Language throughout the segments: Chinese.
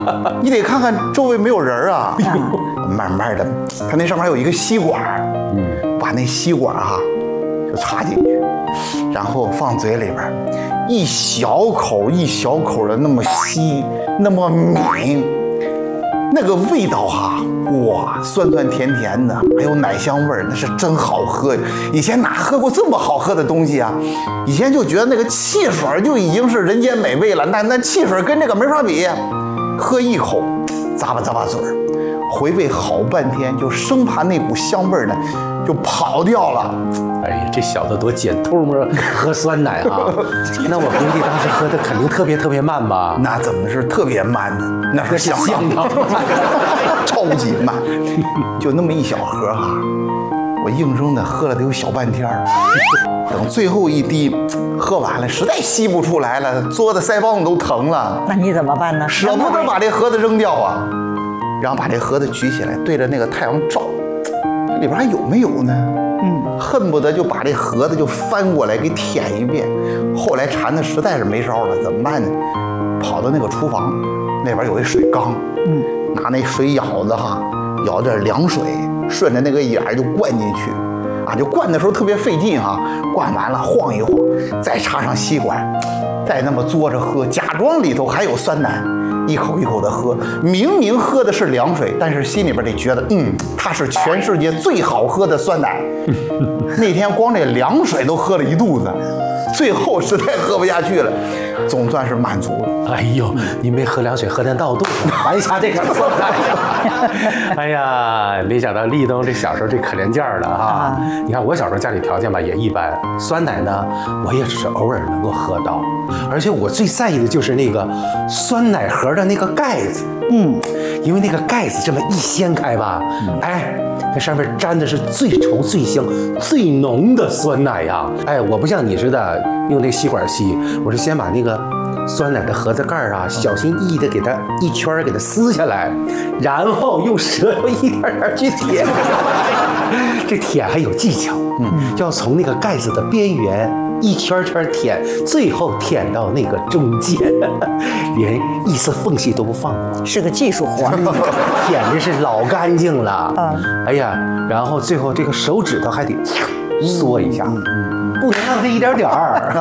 你得看看周围没有人啊。慢慢的，它那上面有一个吸管，把那吸管就插进去，然后放嘴里边，一小口一小口的那么吸，那么抿，那个味道哇，酸酸甜甜的，还有奶香味儿，那是真好喝。以前哪喝过这么好喝的东西啊？以前就觉得那个汽水就已经是人间美味了，那汽水跟这个没法比。喝一口，咂巴咂巴嘴儿，回味好半天，就生怕那股香味儿呢就跑掉了。 哎呀，这小子多捡偷摸喝酸奶啊！那我估计当时喝的肯定特别慢吧？ 那怎么是特别慢呢？那是相当超级慢，就那么一小盒我硬生的喝了得有小半天儿。等最后一滴喝完了，实在吸不出来了，嘬的腮帮子都疼了。 那你怎么办呢？ 舍不得把这盒子扔掉啊，然后把这盒子举起来，对着那个太阳照，里边还有没有呢？恨不得就把这盒子就翻过来给舔一遍。后来馋的实在是没招了，怎么办呢？跑到那个厨房，那边有一水缸，拿那水舀子舀点凉水，顺着那个眼儿就灌进去。就灌的时候特别费劲灌完了晃一晃，再插上吸管，再那么嘬着喝，假装里头还有酸奶，一口一口的喝。明明喝的是凉水，但是心里边得觉得，它是全世界最好喝的酸奶。那天光这凉水都喝了一肚子，最后实在喝不下去了，总算是满足了。 哎呦，你没喝凉水，喝点闹肚子，玩一下这个酸奶。哎呀，没想到立冬这小时候这可怜劲儿了你看我小时候家里条件吧也一般，酸奶呢我也只是偶尔能够喝到，而且我最在意的就是那个酸奶盒的那个盖子。因为那个盖子这么一掀开吧，那上面沾的是最稠、最香、最浓的酸奶呀！我不像你似的用那个吸管吸，我是先把那个酸奶的盒子盖小心翼翼的给它一圈给它撕下来，然后用舌头一点点去舔。这舔还有技巧，要从那个盖子的边缘一圈圈舔，最后舔到那个中间，连一丝缝隙都不放过， 是个技术活。 舔的是老干净了。哎呀，然后最后这个手指头还得缩一下，不能让它一点点儿。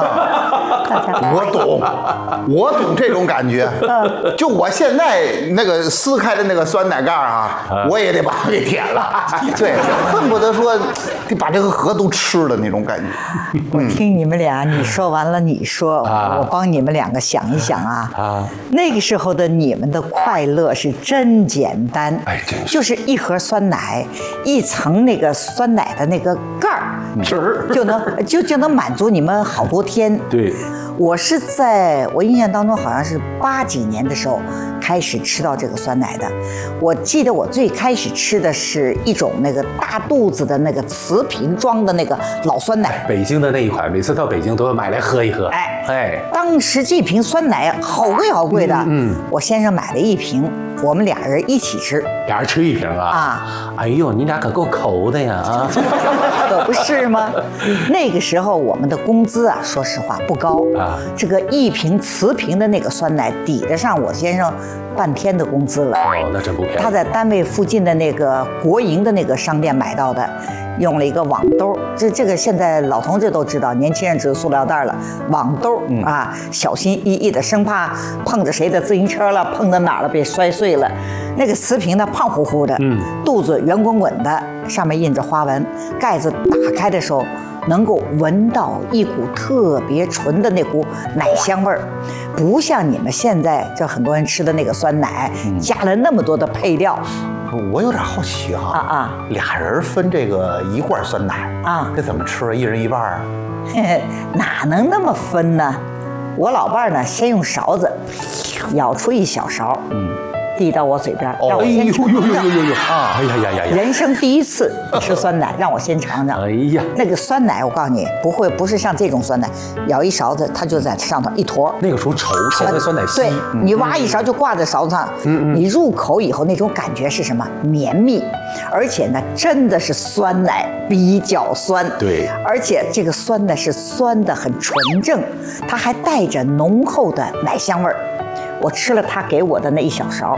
我懂这种感觉。就我现在那个撕开的那个酸奶盖我也得把它给舔了。对，恨不得说得把这个盒都吃了那种感觉。 我听你们俩，你说完了，你说，我帮你们两个想一想那个时候的你们的快乐是真简单， 真是就是一盒酸奶，一层那个酸奶的那个盖儿，就能满足你们好多天。 对。 我印象当中好像是80几年的时候开始吃到这个酸奶的。我记得我最开始吃的是一种那个大肚子的那个瓷瓶装的那个老酸奶， 北京的那一款，每次到北京都要买来喝一喝。 当时这瓶酸奶好贵的。我先生买了一瓶，我们俩人一起吃， 俩人吃一瓶哎呦，你俩可够抠的呀可不是吗？那个时候我们的工资说实话不高这个一瓶瓷瓶的那个酸奶抵得上我先生半天的工资了。 那真不便宜。 他在单位附近的那个国营的那个商店买到的，用了一个网兜，这个现在老同志都知道，年轻人只有塑料袋了。网兜小心翼翼的，生怕碰着谁的自行车了，碰到哪儿了被摔碎了。那个瓷瓶呢，胖乎乎的，肚子圆滚滚的，上面印着花纹，盖子打开的时候能够闻到一股特别纯的那股奶香味儿，不像你们现在这很多人吃的那个酸奶，加了那么多的配料。 我有点好奇俩人分这个一罐酸奶这怎么吃？一人一半哪能那么分呢？我老伴呢，先用勺子舀出一小勺，递到我嘴边，让我先尝尝。人生第一次吃酸奶，让我先尝尝。那个酸奶，我告诉你，不是像这种酸奶，舀一勺子，它就在上头一坨。 那个时候稠的酸奶稀。 对，你挖一勺就挂在勺子上。你入口以后那种感觉是什么？绵密，而且呢，真的是酸奶比较酸。 对， 而且这个酸呢是酸的很纯正，它还带着浓厚的奶香味儿。我吃了他给我的那一小勺，